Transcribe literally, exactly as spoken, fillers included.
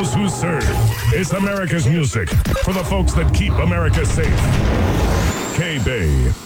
those who serve. It's America's music for the folks that keep America safe. K-Bay.